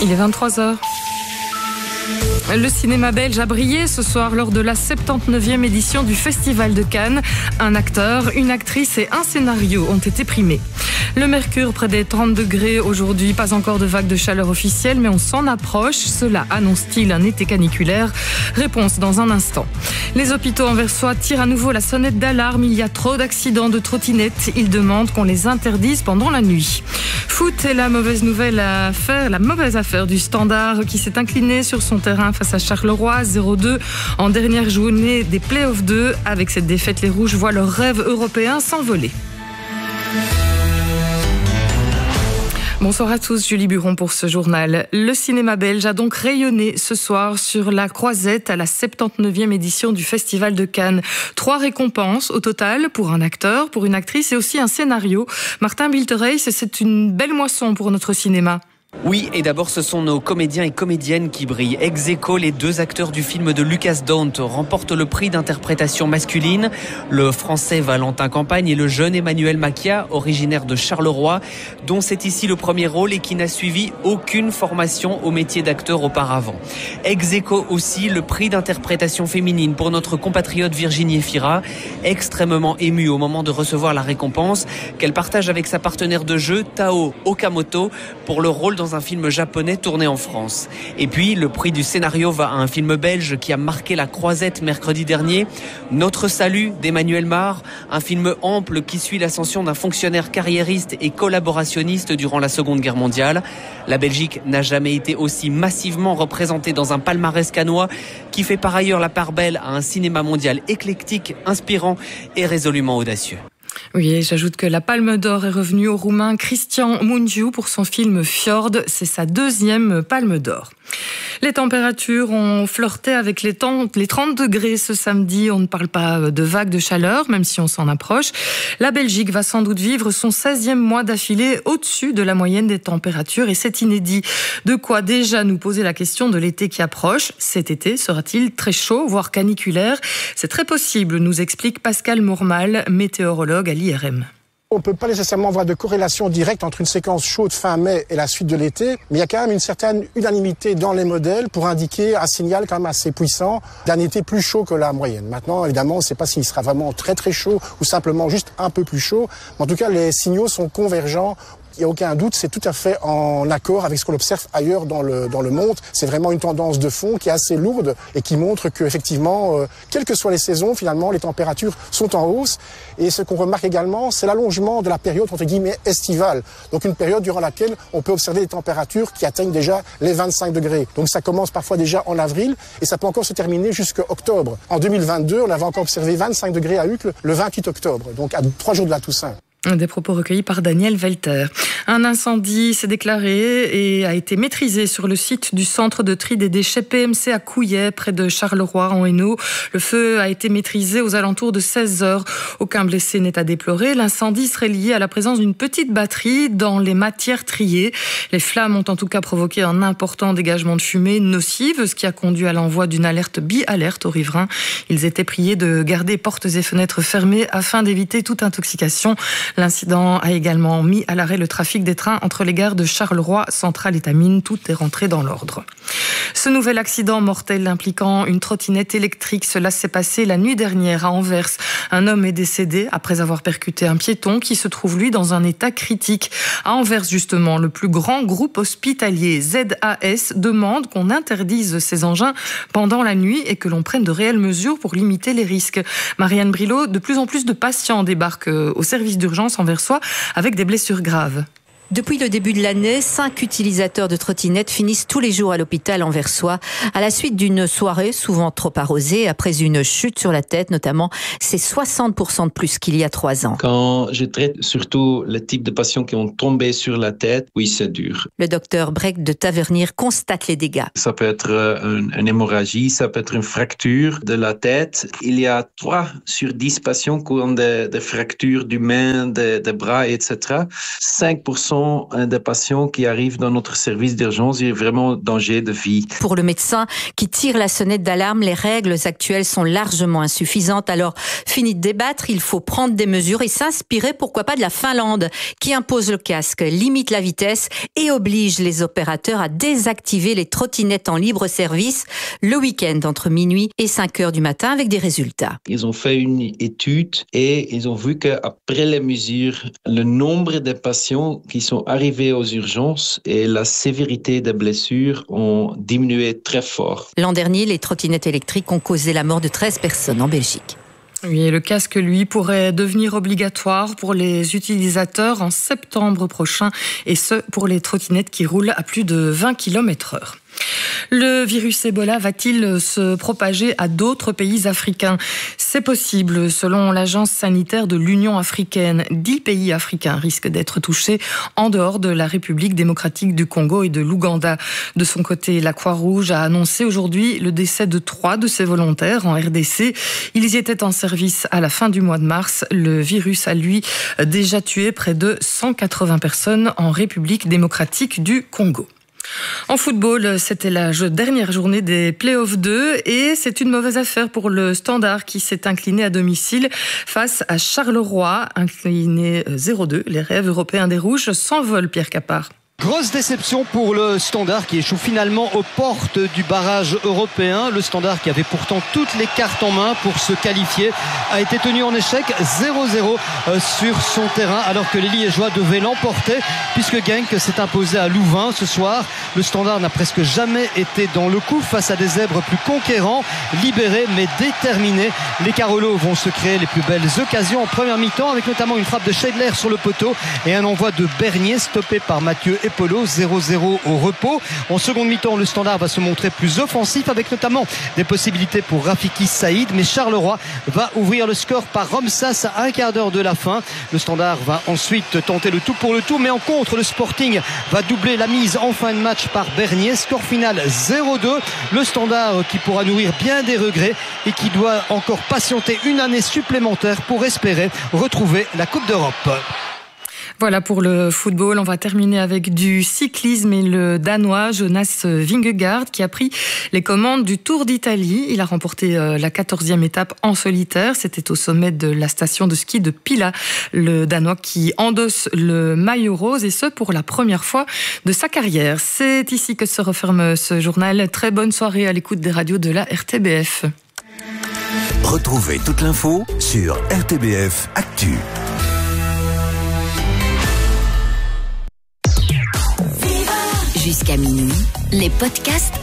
Il est 23h. Le cinéma belge a brillé ce soir lors de la 79e édition du Festival de Cannes. Un acteur, une actrice et un scénario ont été primés. Le mercure près des 30 degrés aujourd'hui, pas encore de vague de chaleur officielle, mais on s'en approche. Cela annonce-t-il un été caniculaire? Réponse dans un instant. Les hôpitaux anversois tirent à nouveau la sonnette d'alarme. Il y a trop d'accidents de trottinettes. Ils demandent qu'on les interdise pendant la nuit. Foot est la mauvaise affaire du Standard qui s'est incliné sur son terrain face à Charleroi 0-2 en dernière journée des Playoffs 2. Avec cette défaite, les Rouges voient leur rêve européen s'envoler. Bonsoir à tous, Julie Buron pour ce journal. Le cinéma belge a donc rayonné ce soir sur la Croisette à la 79e édition du Festival de Cannes. 3 récompenses au total pour un acteur, pour une actrice et aussi un scénario. Martin Bilterey, c'est une belle moisson pour notre cinéma. Oui, et d'abord ce sont nos comédiens et comédiennes qui brillent. Ex aequo, les 2 acteurs du film de Lucas Dont remportent le prix d'interprétation masculine. Le français Valentin Campagne et le jeune Emmanuel Macia, originaire de Charleroi, dont c'est ici le premier rôle et qui n'a suivi aucune formation au métier d'acteur auparavant. Ex aequo aussi, le prix d'interprétation féminine pour notre compatriote Virginie Efira, extrêmement émue au moment de recevoir la récompense qu'elle partage avec sa partenaire de jeu, Tao Okamoto, pour le rôle dans un film japonais tourné en France. Et puis, le prix du scénario va à un film belge qui a marqué la Croisette mercredi dernier, Notre Salut d'Emmanuel Mar, un film ample qui suit l'ascension d'un fonctionnaire carriériste et collaborationniste durant la Seconde Guerre mondiale. La Belgique n'a jamais été aussi massivement représentée dans un palmarès cannois qui fait par ailleurs la part belle à un cinéma mondial éclectique, inspirant et résolument audacieux. Oui, et j'ajoute que la Palme d'Or est revenue au Roumain Cristian Mungiu pour son film Fjord. C'est sa 2e Palme d'Or. Les températures ont flirté avec les 30 degrés ce samedi. On ne parle pas de vague de chaleur, même si on s'en approche. La Belgique va sans doute vivre son 16e mois d'affilée au-dessus de la moyenne des températures et c'est inédit. De quoi déjà nous poser la question de l'été qui approche. Cet été sera-t-il très chaud, voire caniculaire? C'est très possible, nous explique Pascal Mourmal, météorologue à l'IRM. On ne peut pas nécessairement avoir de corrélation directe entre une séquence chaude fin mai et la suite de l'été, mais il y a quand même une certaine unanimité dans les modèles pour indiquer un signal quand même assez puissant d'un été plus chaud que la moyenne. Maintenant, évidemment, on ne sait pas s'il sera vraiment très très chaud ou simplement juste un peu plus chaud. Mais en tout cas, les signaux sont convergents. Il n'y a aucun doute, c'est tout à fait en accord avec ce qu'on observe ailleurs dans le monde. C'est vraiment une tendance de fond qui est assez lourde et qui montre qu'effectivement, quelles que soient les saisons, finalement, les températures sont en hausse. Et ce qu'on remarque également, c'est l'allongement de la période, entre guillemets, estivale. Donc une période durant laquelle on peut observer des températures qui atteignent déjà les 25 degrés. Donc ça commence parfois déjà en avril et ça peut encore se terminer jusqu'à octobre. En 2022, on avait encore observé 25 degrés à Uccle le 28 octobre, donc à 3 jours de la Toussaint. Des propos recueillis par Daniel Welter. Un incendie s'est déclaré et a été maîtrisé sur le site du centre de tri des déchets PMC à Couillet, près de Charleroi en Hainaut. Le feu a été maîtrisé aux alentours de 16h. Aucun blessé n'est à déplorer. L'incendie serait lié à la présence d'une petite batterie dans les matières triées. Les flammes ont en tout cas provoqué un important dégagement de fumée nocive, ce qui a conduit à l'envoi d'une alerte bi-alerte aux riverains. Ils étaient priés de garder portes et fenêtres fermées afin d'éviter toute intoxication. L'incident a également mis à l'arrêt le trafic des trains entre les gares de Charleroi, Centrale et Tamines. Tout est rentré dans l'ordre. Ce nouvel accident mortel impliquant une trottinette électrique, cela s'est passé la nuit dernière à Anvers. Un homme est décédé après avoir percuté un piéton qui se trouve lui dans un état critique. À Anvers justement, le plus grand groupe hospitalier ZAS demande qu'on interdise ces engins pendant la nuit et que l'on prenne de réelles mesures pour limiter les risques. Marianne Brilot, de plus en plus de patients débarquent au service d'urgence anversois avec des blessures graves. Depuis le début de l'année, 5 utilisateurs de trottinettes finissent tous les jours à l'hôpital anversois à la suite d'une soirée souvent trop arrosée après une chute sur la tête notamment. C'est 60% de plus qu'il y a 3 ans. Quand je traite surtout le type de patients qui ont tombé sur la tête, oui, c'est dur. Le docteur Breck de Tavernier constate les dégâts. Ça peut être une hémorragie, ça peut être une fracture de la tête. Il y a 3 sur 10 patients qui ont des fractures du main, des bras, etc. 5% 80% des patients qui arrivent dans notre service d'urgence, il y a vraiment danger de vie. Pour le médecin qui tire la sonnette d'alarme, les règles actuelles sont largement insuffisantes. Alors, fini de débattre, il faut prendre des mesures et s'inspirer, pourquoi pas, de la Finlande, qui impose le casque, limite la vitesse et oblige les opérateurs à désactiver les trottinettes en libre service le week-end entre minuit et 5 heures du matin avec des résultats. Ils ont fait une étude et ils ont vu qu'après les mesures, le nombre de patients qui sont arrivés aux urgences et la sévérité des blessures ont diminué très fort. L'an dernier, les trottinettes électriques ont causé la mort de 13 personnes en Belgique. Oui, et le casque, lui, pourrait devenir obligatoire pour les utilisateurs en septembre prochain, et ce, pour les trottinettes qui roulent à plus de 20 km/h. Le virus Ebola va-t-il se propager à d'autres pays africains ? C'est possible. Selon l'agence sanitaire de l'Union africaine, 10 pays africains risquent d'être touchés en dehors de la République démocratique du Congo et de l'Ouganda. De son côté, la Croix-Rouge a annoncé aujourd'hui le décès de 3 de ses volontaires en RDC. Ils y étaient en service à la fin du mois de mars. Le virus a, lui, déjà tué près de 180 personnes en République démocratique du Congo. En football, c'était la dernière journée des Playoffs 2 et c'est une mauvaise affaire pour le Standard qui s'est incliné à domicile face à Charleroi, incliné 0-2. Les rêves européens des Rouges s'envolent, Pierre Capard. Grosse déception pour le Standard qui échoue finalement aux portes du barrage européen. Le Standard qui avait pourtant toutes les cartes en main pour se qualifier a été tenu en échec 0-0 sur son terrain alors que les Liégeois devaient l'emporter puisque Genk s'est imposé à Louvain ce soir. Le Standard n'a presque jamais été dans le coup face à des zèbres plus conquérants, libérés mais déterminés. Les Carolos vont se créer les plus belles occasions en première mi-temps avec notamment une frappe de Scheidler sur le poteau et un envoi de Bernier stoppé par Mathieu Epolo, 0-0 au repos. En seconde mi-temps, le Standard va se montrer plus offensif avec notamment des possibilités pour Rafiki Saïd, mais Charleroi va ouvrir le score par Romsas à un quart d'heure de la fin. Le Standard va ensuite tenter le tout pour le tout, mais en contre, le Sporting va doubler la mise en fin de match par Bernier. Score final 0-2. Le Standard qui pourra nourrir bien des regrets et qui doit encore patienter une année supplémentaire pour espérer retrouver la Coupe d'Europe. Voilà pour le football. On va terminer avec du cyclisme et le Danois Jonas Vingegaard qui a pris les commandes du Tour d'Italie. Il a remporté la 14e étape en solitaire. C'était au sommet de la station de ski de Pila. Le Danois qui endosse le maillot rose et ce pour la première fois de sa carrière. C'est ici que se referme ce journal. Très bonne soirée à l'écoute des radios de la RTBF. Retrouvez toute l'info sur RTBF Actu. Jusqu'à minuit, les podcasts